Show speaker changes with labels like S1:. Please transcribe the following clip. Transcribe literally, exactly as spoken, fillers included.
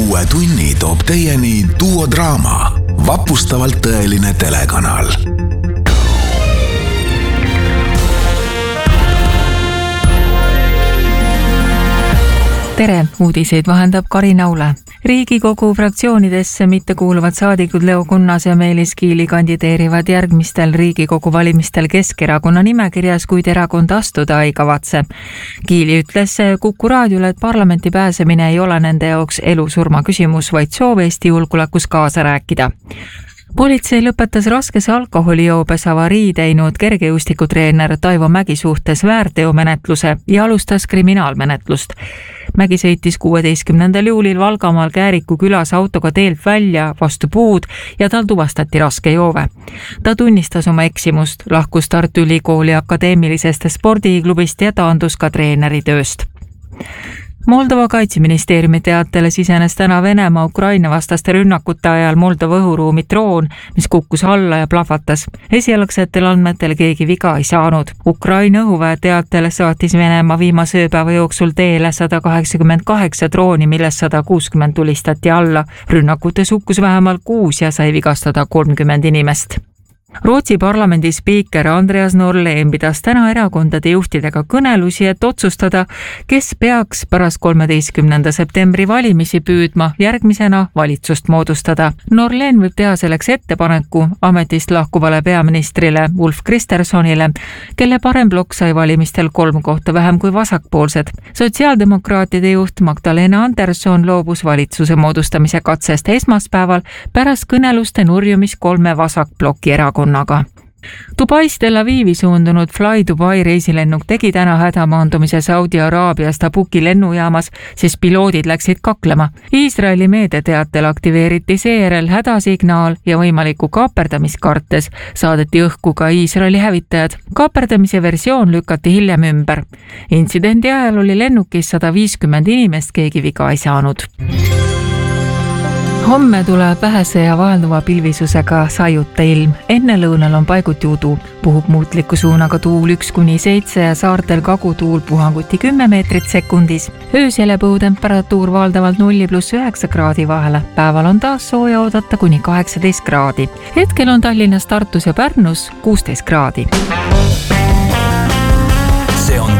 S1: uue tunni toob teieni duodraama, vapustavalt tõeline telekanal.
S2: Tere, uudiseid vahendab Karin Aule. Riigikogu fraktsioonidesse mittekuuluvad saadikud Leo Kunnas ja Meelis Kiili kandideerivad järgmistel Riigikogu valimistel Keskerakonna nimekirjas, kuid erakond astuda ei kavatse. Kiili ütles Kuku raadiole, et parlamenti pääsemine ei ole nende jaoks elu-surma küsimus, vaid soov Eesti julgeolekus kaasa rääkida. Politsei lõpetas raskese alkoholijoobes avarii teinud kergejõustikutreener Taivo Mägi suhtes väärteomenetluse ja alustas kriminaalmenetlust. Mägi sõitis kuueteistkümnendal juulil Valgamaal Kääriku külas autoga teelt välja vastu puud ja tal tuvastati raske joove. Ta tunnistas oma eksimust, lahkus Tartu Ülikooli akadeemilisest spordiklubist ja taandus ka treeneri tööst. Moldova kaitseministeeriumi teatele sisenes täna Venemaa Ukraina vastaste rünnakute ajal Moldova õhuruumi droon, mis kukkus alla ja plahvatas. Esialgsetel andmetel keegi viga ei saanud. Ukraina õhuväe teatele saatis Venemaa viimase ööpäeva jooksul teele sada kaheksakümmend kaheksa drooni, millest sada kuuskümmend tulistati alla. Rünnakutes hukkus vähemalt kuus ja sai vigastada kolmkümmend inimest. Rootsi parlamendi spiiker Andreas Norlén pidas täna erakondade juhtidega kõnelusi, et otsustada, kes peaks pärast kolmeteistkümnenda septembri valimisi püüdma järgmisena valitsust moodustada. Norlén võib teha selleks ettepaneku ametist lahkuvale peaministrile Ulf Kristerssonile, kelle paremblokk sai valimistel kolm kohta vähem kui vasakpoolsed. Sotsiaaldemokraatide juht Magdalena Andersson loobus valitsuse moodustamise katsest esmaspäeval pärast kõneluste nurjumis kolme vasakblokki erakonna. Dubais Tel Avivi suundunud Fly Dubai reisilennuk tegi täna hädamaandumise Saudi Araabias Tabuki lennujaamas, sest piloodid läksid kaklema. Iisraeli meediateatel aktiveeriti seejärel hädasignaal ja võimaliku kaaperdamiskartes saadeti õhku ka Iisraeli hävitajad. Kaaperdamise versioon lükati hiljem ümber. Intsidendi ajal oli lennukis sada viiskümmend inimest, keegi viga ei saanud. Homme tuleb vähese ja vahelduva pilvisusega sajuta ilm. Enne lõunal on paiguti udu. Puhub muutliku suunaga tuul üks kuni seitse ja saartel kagutuul puhanguti kümme meetrit sekundis. Öösel jääb õhutemperatuur valdavalt nulli pluss üheksa kraadi vahele. Päeval on taas sooja oodata kuni kaheksateist kraadi. Hetkel on Tallinnas, Tartus ja Pärnus kuusteist kraadi.
S1: See on